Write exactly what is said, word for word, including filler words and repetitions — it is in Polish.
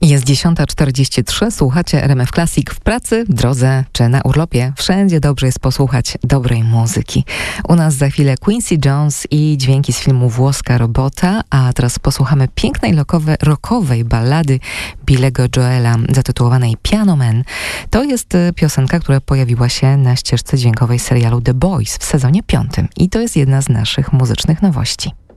Jest dziesiąta czterdzieści trzy, słuchacie R M F Classic w pracy, w drodze czy na urlopie. Wszędzie dobrze jest posłuchać dobrej muzyki. U nas za chwilę Quincy Jones i dźwięki z filmu Włoska robota, a teraz posłuchamy pięknej lokowe, rockowej ballady Billego Joela zatytułowanej Piano Man. To jest piosenka, która pojawiła się na ścieżce dźwiękowej serialu The Boys w sezonie piątym i to jest jedna z naszych muzycznych nowości.